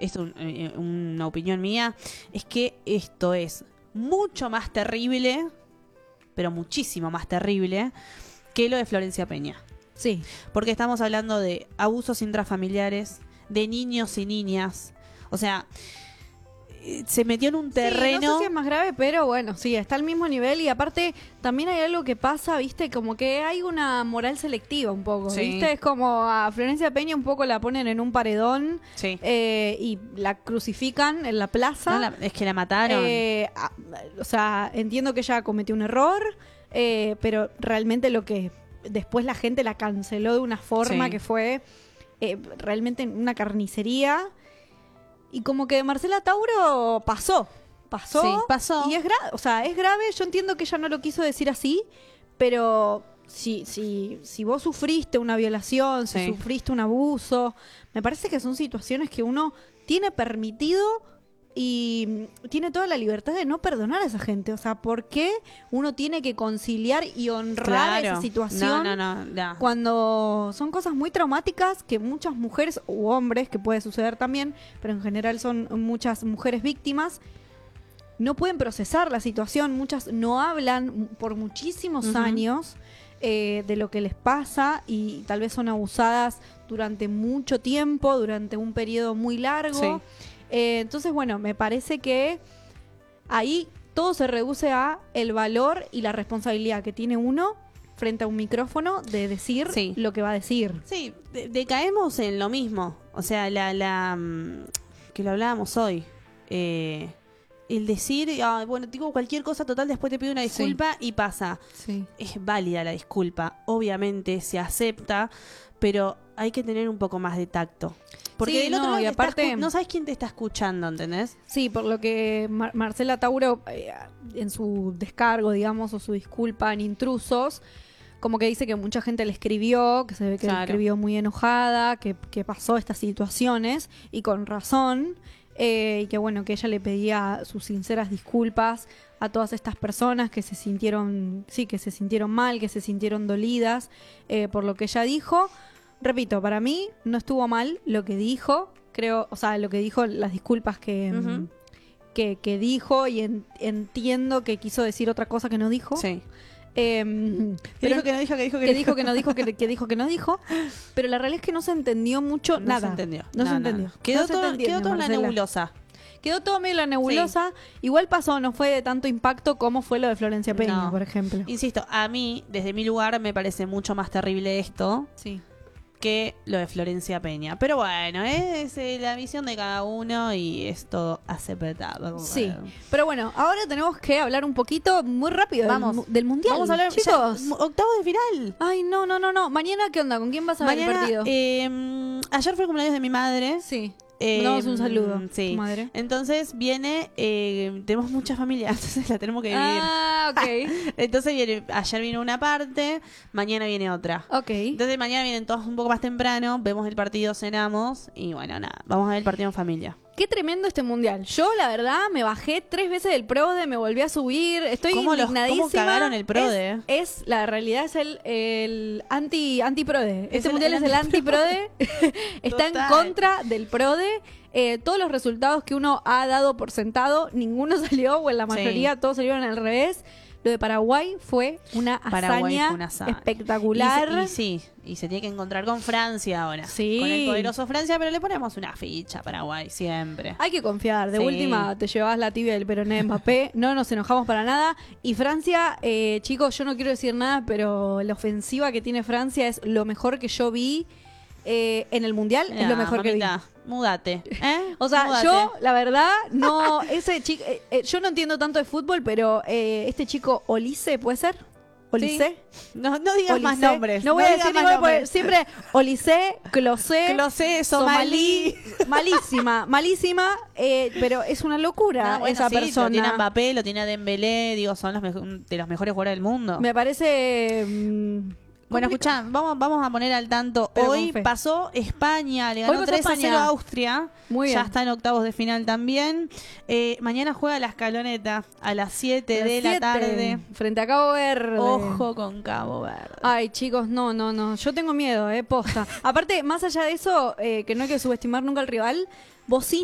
esto es una opinión mía, es que esto es mucho más terrible, pero muchísimo más terrible, que lo de Florencia Peña. Sí. Porque estamos hablando de abusos intrafamiliares, de niños y niñas. O sea, se metió en un terreno... Sí, no sé si es más grave, pero bueno, sí, está al mismo nivel. Y aparte, también hay algo que pasa, ¿viste? Como que hay una moral selectiva un poco, Sí. ¿viste? Es como a Florencia Peña un poco la ponen en un paredón Sí. y la crucifican en la plaza. No, es que la mataron. O sea, entiendo que ella cometió un error, pero realmente lo que después la gente la canceló de una forma Sí. que fue realmente una carnicería. Y como que Marcela Tauro pasó. Sí, pasó. Y es grave, o sea, es grave. Yo entiendo que ella no lo quiso decir así, pero si vos sufriste una violación, si Sí. sufriste un abuso, me parece que son situaciones que uno tiene permitido y tiene toda la libertad de no perdonar a esa gente. O sea, ¿por qué uno tiene que conciliar y honrar Claro. esa situación? No. Cuando son cosas muy traumáticas que muchas mujeres u hombres, que puede suceder también, pero en general son muchas mujeres víctimas, no pueden procesar la situación. Muchas no hablan por muchísimos años de lo que les pasa y tal vez son abusadas durante mucho tiempo, durante un periodo muy largo. Sí. Entonces, bueno, me parece que ahí todo se reduce a el valor y la responsabilidad que tiene uno frente a un micrófono de decir Sí. lo que va a decir. Sí, decaemos en lo mismo. O sea, que lo hablábamos hoy. El decir, bueno, digo cualquier cosa, total, después te pido una disculpa y pasa. Sí. Es válida la disculpa, obviamente se acepta, pero hay que tener un poco más de tacto. Porque Sí, del otro no, lado y te está aparte- no sabes quién te está escuchando, ¿entendés? Sí, por lo que Marcela Tauro, en su descargo, digamos, o su disculpa en Intrusos, como que dice que mucha gente le escribió, que se ve que le Claro. escribió muy enojada, que pasó estas situaciones, y con razón, y que bueno, que ella le pedía sus sinceras disculpas a todas estas personas que se sintieron, sí, que se sintieron mal, que se sintieron dolidas por lo que ella dijo. Repito, para mí no estuvo mal lo que dijo, creo, o sea, lo que dijo, las disculpas que, que dijo, y entiendo que quiso decir otra cosa que no dijo. Sí. Pero Dijo que no dijo, que dijo que que dijo que no dijo, que dijo que no dijo, pero la realidad es que no se entendió mucho, no nada. se entendió. No se entendió. Quedó, No se todo, te entiende, quedó todo en la Marcela. nebulosa. Quedó todo medio en la nebulosa. Igual pasó, no fue de tanto impacto como fue lo de Florencia Peña, No. por ejemplo. Insisto, a mí, desde mi lugar, me parece mucho más terrible esto Sí. que lo de Florencia Peña. Pero bueno, es la visión de cada uno y es todo aceptado. Sí, pero bueno, ahora tenemos que hablar un poquito, muy rápido, Vamos. del Mundial. Vamos a hablar, chicos. ya, octavos de final. Ay, no. Mañana, ¿qué onda? ¿Con quién vas a ver el Mañana, partido? ayer fue el cumpleaños de mi madre. Sí. Mandamos un saludo Sí. a tu madre. Entonces viene, tenemos mucha familia, entonces la tenemos que dividir. Ah, ok. Entonces ayer vino una parte, mañana viene otra. Ok. Entonces mañana vienen todos un poco más temprano, vemos el partido, cenamos y bueno, nada, vamos a ver el partido en familia. Qué tremendo este mundial. Yo, la verdad, me bajé 3 veces del PRODE, me volví a subir. Estoy indignadísima. ¿Cómo cagaron el PRODE? La realidad es el anti-PRODE. Es Este el mundial es el anti-PRODE. Está en Total. contra del PRODE. Todos los resultados que uno ha dado por sentado, ninguno salió, o en la mayoría todos salieron al revés. Lo de Paraguay fue una hazaña, espectacular. Y se tiene que encontrar con Francia ahora. Sí. Con el poderoso Francia, pero le ponemos una ficha a Paraguay siempre. Hay que confiar. De Sí. última, te llevas la tibia del peroné de Mbappé. No nos enojamos para nada. Y Francia, chicos, yo no quiero decir nada, pero la ofensiva que tiene Francia es lo mejor que yo vi en el Mundial. Es lo mejor que vi. Múdate. O sea, Múdate. yo, la verdad, no. Ese chico, yo no entiendo tanto de fútbol, pero este chico, Olise, ¿puede ser? ¿Olise? No digas más Olise. nombres. No voy a digas decir más igual, porque nombres. siempre Olise, Closé, Somalí. Malísima, pero es una locura No, bueno, esa sí, persona. Lo tiene a Mbappé, lo tiene a Dembélé, digo, son de los mejores jugadores del mundo. Me parece... Bueno, complicado. escuchá, vamos a poner al tanto. Pero Hoy con fe. pasó España, le Hoy ganó pasó 3-0 España. a Austria. Muy Ya bien. está en octavos de final también. Mañana juega la Escaloneta a las 7 A las de la 7, tarde. frente a Cabo Verde. Ojo con Cabo Verde. Ay, chicos, no. Yo tengo miedo, posta. Aparte, más allá de eso, que no hay que subestimar nunca al rival, vos